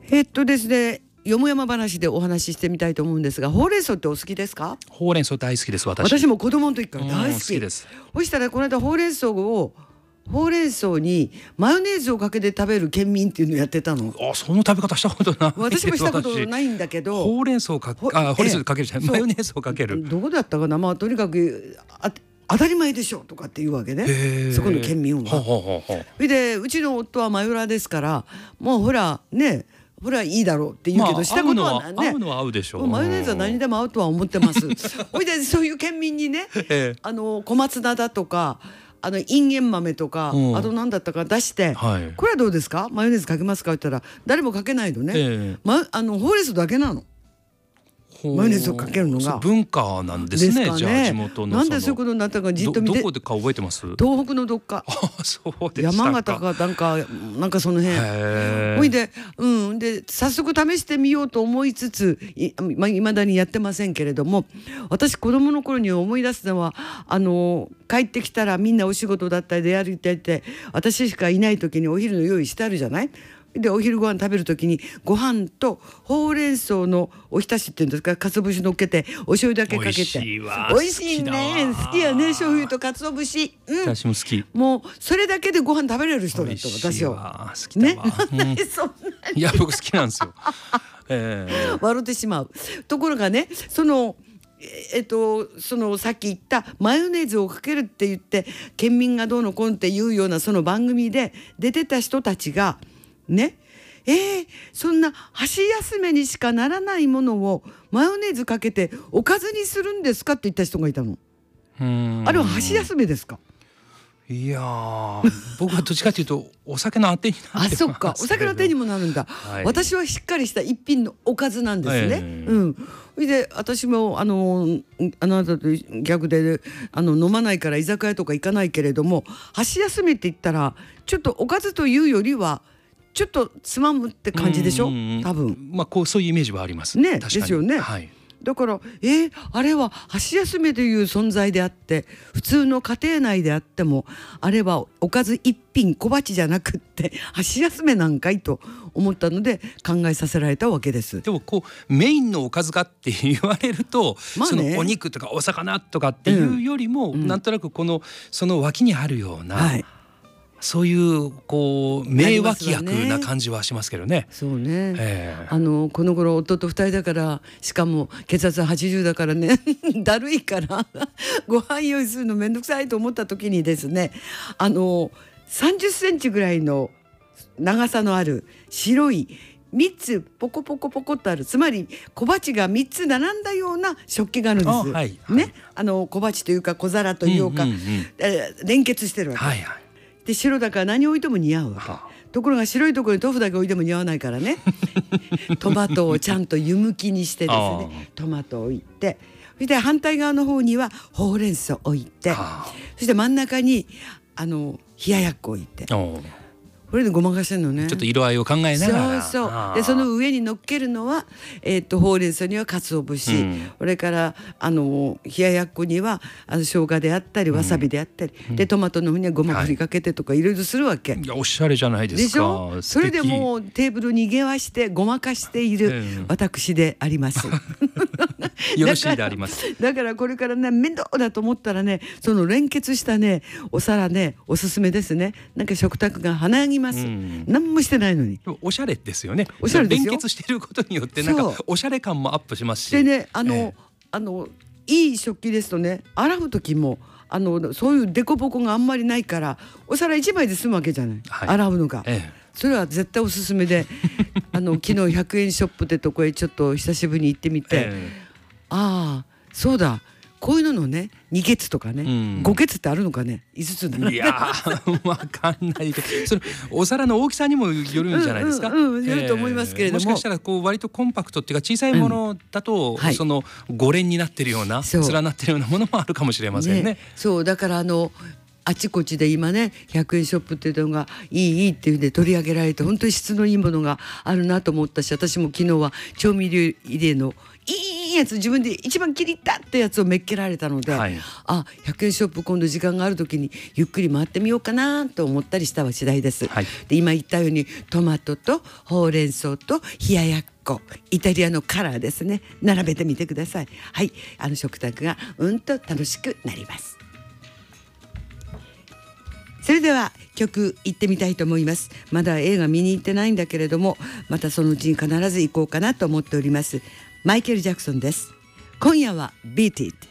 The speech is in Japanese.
ですね、よもやま話でお話ししてみたいと思うんですが、ほうれん草ってお好きですか？ ほうれん草大好きです。 私も子供の時から大好き。 好きです。 そしたらこの間ほうれん草にマヨネーズをかけて食べる県民っていうのをやってたの。 その食べ方したことないです。 私もしたことないんだけど、 ほうれん草かほうれん草かけるじゃない、マヨネーズをかける。 どこだったかな、とにかく当たり前でしょとかっていうわけね、そこの県民は。それでうちの夫はマヨラーですから、もうほらいいだろうって言うけど、したことはね、 合うのは合うでしょう。 マヨネーズは何でも合うとは思ってます。ほいでそういう県民にね、小松菜だとかインゲン豆とか、あと何だったか出して、これはどうですか、マヨネーズかけますかって言ったら誰もかけないのね、ほうれん草だけなの、マヨネーズをかけるのが文化なんですね。じゃあ地元のなんでそういうことになったかじっと見て。 どこでか覚えてます？ 東北のどっか。 そうでしたか。 山形かなんかその辺。ほいで、で早速試してみようと思いつつ、未だにやってませんけれども、私子供の頃に思い出すのは帰ってきたらみんなお仕事だったりでやりてて、私しかいない時にお昼の用意してあるじゃない。でお昼ご飯食べるときにご飯とほうれん草のおひたしっていうんですか、鰹節乗っけてお醤油だけかけて、美味しいね、好きやね、醤油と鰹節、 私も好き。 もうそれだけでご飯食べれる人だった私は。 好きだわ。 そんなにいや僕好きなんですよ。 笑ってしまう。ところがね、そのさっき言ったマヨネーズをかけるって言って県民がどうのこうのっていうようなその番組で出てた人たちがね、そんな箸休めにしかならないものをマヨネーズかけておかずにするんですかって言った人がいたの。あれは箸休めですか？ いや僕はどっちかというとお酒のあてになってます。 そっか、お酒のあてにもなるんだ、私はしっかりした一品のおかずなんですね。それで私もあなたと逆で飲まないから居酒屋とか行かないけれども、箸休めって言ったらちょっとおかずというよりはちょっとつまむって感じでしょ、多分。 そういうイメージはありますね。ですよね。だからあれは箸休めという存在であって、普通の家庭内であってもあれはおかず一品小鉢じゃなくって箸休めなんかいと思ったので考えさせられたわけです。 でもメインのおかずかって言われると、そのお肉とかお魚とかっていうよりも、なんとなくその脇にあるような、そういう名脇役な感じはしますけどね。 そうね。この頃夫と2人だから、しかも血圧80だからねだるいからご飯用意するのめんどくさいと思った時にですね、30センチぐらいの長さのある白い3つポコポコポコっとある、つまり小鉢が3つ並んだような食器があるんですね。小鉢というか小皿というか、連結してるわけ。で白だから何置いても似合うわけ。ところが白いところに豆腐だけ置いても似合わないからねトマトをちゃんと湯むきにしてですね、トマトを置いて、そして反対側の方にはほうれん草置いて、そして真ん中に冷ややっこ置いて、これでごまかしてるのね。 ちょっと色合いを考えながら。でその上に乗っけるのはほうれん草には鰹節、それから冷ややっこには生姜であったりわさびであったり、でトマトの上にはごまふりかけてとかいろいろするわけ。 いやおしゃれじゃないですか。 でしょ。それでもうテーブルにげわしてごまかしている私でありますよろしいであります。 だからこれからね、面倒だと思ったらね、その連結したねお皿ね、おすすめですね。なんか食卓が華やぎます。何もしてないのにおしゃれですよね。 おしゃれですよ。 連結していることによってなんかおしゃれ感もアップしますし。 でね、いい食器ですとね、洗う時もそういうデコボコがあんまりないからお皿1枚で済むわけじゃない、洗うのが。それは絶対おすすめで昨日100円ショップでとこへちょっと久しぶりに行ってみて、そうだ、こういうのね、2ケツとかね、5ケツってあるのかね、5つだね。 いやわかんないけど、そのお皿の大きさにもよるんじゃないですか。 よると思いますけれども、 もしかしたら割とコンパクトっていうか小さいものだと、その5連になってるような連なってるようなものもあるかもしれませんね。 そうだからあちこちで今ね100円ショップっていうのがいいっていうんで取り上げられて、本当に質のいいものがあるなと思ったし、私も昨日は調味料入れのいいやつ、自分で一番気に入ったってやつをめっけられたので、 はい、 100円ショップ今度時間がある時にゆっくり回ってみようかなと思ったりした次第です、 はい、 で今言ったようにトマトとほうれん草と冷ややっこ、イタリアのカラーですね、並べてみてください。はい、食卓がと楽しくなります。それでは曲行ってみたいと思います。まだ映画見に行ってないんだけれども、またそのうちに必ず行こうかなと思っております。マイケル・ジャクソンです。今夜は Beat It。